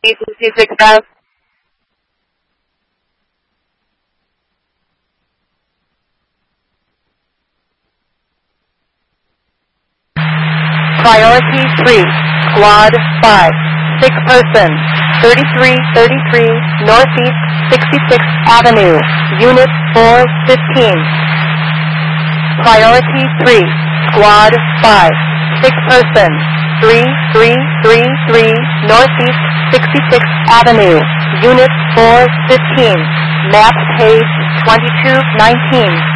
56F. Priority 3, Squad 5, 6 persons, 3333 Northeast 66th Avenue, Unit 415. Priority 3, Squad 5, 6 persons, 3333 Northeast 66th Avenue, Unit 415, map page 2219.